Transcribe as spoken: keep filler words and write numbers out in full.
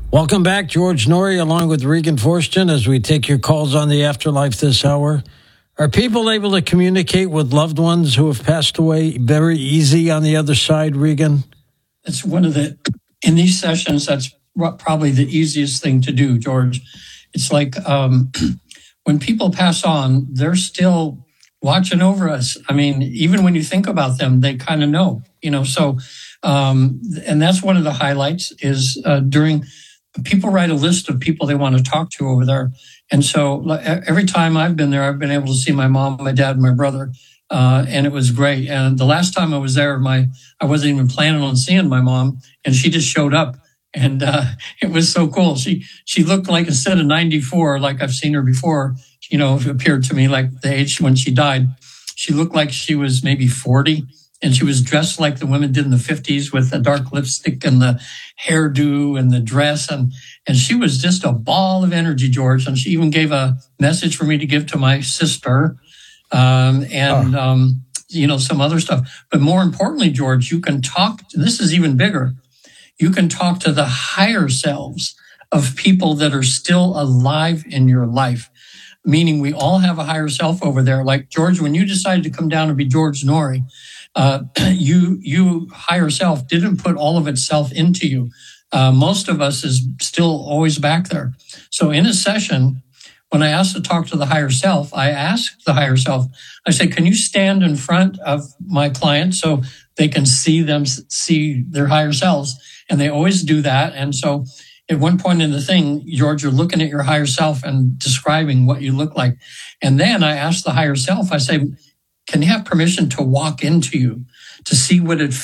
Welcome back, George Noory, along with Regan Forston, as we take your calls on the afterlife this hour. Are people able to communicate with loved ones who have passed away very easy on the other side, Regan? It's one of the, in these sessions, that's probably the easiest thing to do, George. It's like um, when people pass on, they're still watching over us. I mean, even when you think about them, they kind of know, you know, so, um, and that's one of the highlights is uh, during, people write a list of people they want to talk to over there. And so every time I've been there, I've been able to see my mom, my dad, and my brother. Uh, and it was great. And the last time I was there, my, I wasn't even planning on seeing my mom, and she just showed up. And, uh, it was so cool. She, she looked like, instead of ninety-four, like I've seen her before, you know, it appeared to me like the age when she died, she looked like she was maybe forty. And she was dressed like the women did in the fifties with the dark lipstick and the hairdo and the dress. And, and she was just a ball of energy, George. And she even gave a message for me to give to my sister, um, and, oh. um, you know, some other stuff. But more importantly, George, you can talk, this is even bigger. You can talk to the higher selves of people that are still alive in your life. Meaning we all have a higher self over there. Like George, when you decided to come down and be George Noory, uh, you, you higher self didn't put all of itself into you. Uh, most of us is still always back there. So in a session, when I asked to talk to the higher self, I asked the higher self, I said, can you stand in front of my client so they can see them, see their higher selves? And they always do that. And so at one point in the thing, George, you're looking at your higher self and describing what you look like. And then I asked the higher self, I say, can you have permission to walk into you to see what it